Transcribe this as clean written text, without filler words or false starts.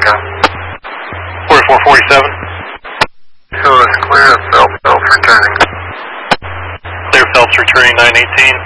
Echo. 4447. So it's clear of Phelps returning. Clear Phelps returning 918.